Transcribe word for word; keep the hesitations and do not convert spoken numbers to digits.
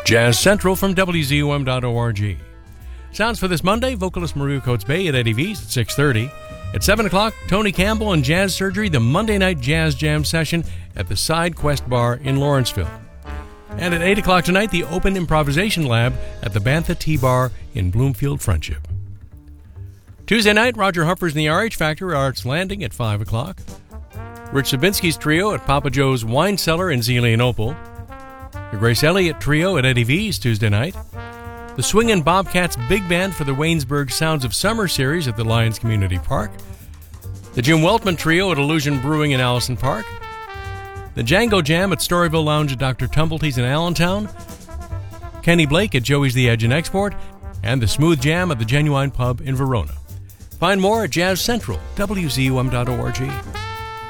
Jazz Central from W Z U M dot org. Sounds for this Monday, vocalist Maria Coates Bay at Eddie V's at six thirty. At seven o'clock, Tony Campbell and Jazz Surgery, the Monday night jazz jam session at the Side Quest Bar in Lawrenceville. And at eight o'clock tonight, the Open Improvisation Lab at the Bantha Tea Bar in Bloomfield Friendship. Tuesday night, Roger Humphreys and the R H Factor at Arts Landing at five o'clock. Rich Sabinsky's Trio at Papa Joe's Wine Cellar in Zelian-Opal. The Grace Elliott Trio at Eddie V's Tuesday night. The Swingin' Bobcats Big Band for the Waynesburg Sounds of Summer series at the Lions Community Park. The Jim Weltman Trio at Illusion Brewing in Allison Park. The Django Jam at Storyville Lounge at Doctor Tumblety's in Allentown. Kenny Blake at Joey's The Edge and Export. And the Smooth Jam at the Genuine Pub in Verona. Find more at Jazz Central, W Z U M dot org.